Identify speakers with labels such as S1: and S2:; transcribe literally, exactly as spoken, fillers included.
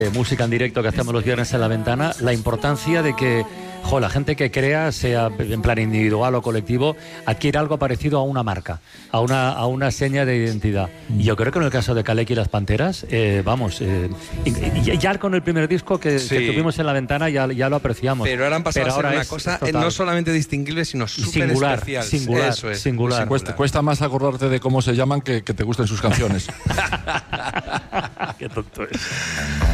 S1: de música en directo que hacemos los viernes en La Ventana, la importancia de que jo, la gente que crea, sea en plan individual o colectivo, adquiere algo parecido a una marca, a una, a una seña de identidad. Y yo creo que en el caso de Kaleki y las Panteras, eh, vamos, eh, y, y ya con el primer disco que, sí. que tuvimos en La Ventana ya, ya lo apreciamos.
S2: Pero ahora han pasado Pero a ser una es, cosa es no solamente distinguible, sino súper
S1: singular,
S2: especial.
S1: Singular,
S2: Eso es,
S1: singular.
S2: singular.
S3: Cuesta, cuesta más acordarte de cómo se llaman que que te gusten sus canciones.
S1: Qué tonto es.